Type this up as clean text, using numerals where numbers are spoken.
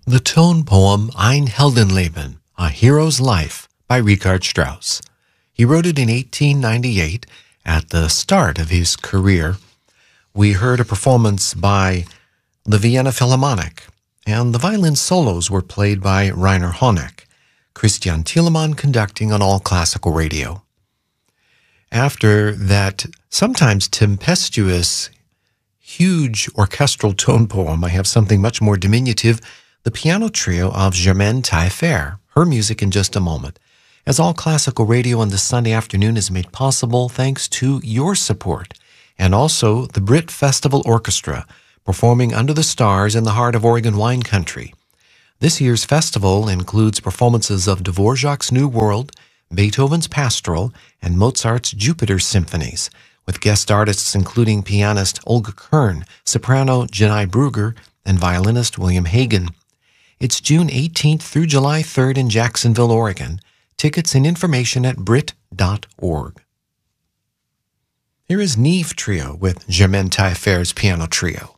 The tone poem Ein Heldenleben, A Hero's Life by Richard Strauss. He wrote it in 1898 at the start of his career. We heard a performance by the Vienna Philharmonic, and the violin solos were played by Rainer Honeck, Christian Thielemann conducting on All Classical Radio. After that sometimes tempestuous, huge orchestral tone poem, I have something much more diminutive, the piano trio of Germaine Taillefer. Her music in just a moment. As All Classical Radio on this Sunday afternoon is made possible thanks to your support, and also the Brit Festival Orchestra, performing under the stars in the heart of Oregon wine country. This year's festival includes performances of Dvorak's New World, Beethoven's Pastoral, and Mozart's Jupiter symphonies, with guest artists including pianist Olga Kern, soprano Jenai Brugger, and violinist William Hagen. It's June 18th through July 3rd in Jacksonville, Oregon. Tickets and information at brit.org. Here is Niamh Trio with Germaine Taillefer's piano trio.